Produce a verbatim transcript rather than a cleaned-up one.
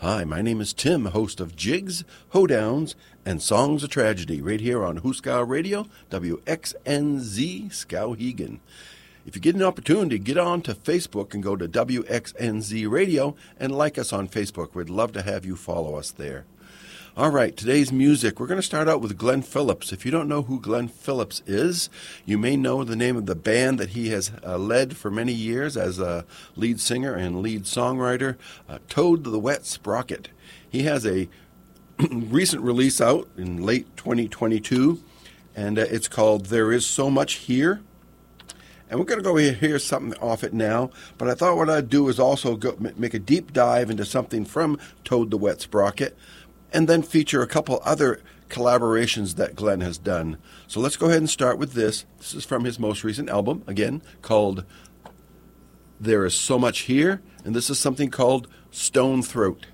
Hi, my name is Tim, host of Jigs, Hoedowns, and Songs of Tragedy, right here on Hooskow Radio, W X N Z, Skowhegan. If you get an opportunity, get on to Facebook and go to W X N Z Radio and like us on Facebook. We'd love to have you follow us there. All right, today's music, we're going to start out with Glenn Phillips. If you don't know who Glenn Phillips is, you may know the name of the band that he has uh, led for many years as a lead singer and lead songwriter, uh, Toad the Wet Sprocket. He has a recent release out in late twenty twenty-two, and uh, it's called There Is So Much Here. And we're going to go here, hear something off it now, but I thought what I'd do is also go, make a deep dive into something from Toad the Wet Sprocket, and then feature a couple other collaborations that Glenn has done. So let's go ahead and start with this. This is from his most recent album, again, called There Is So Much Here, and this is something called Stone Throat.